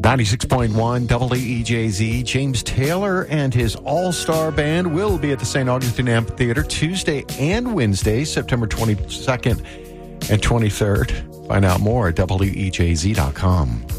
96.1 WEJZ. James Taylor and his all-star band will be at the St. Augustine Amphitheater Tuesday and Wednesday, September 22nd and 23rd. Find out more at WEJZ.com.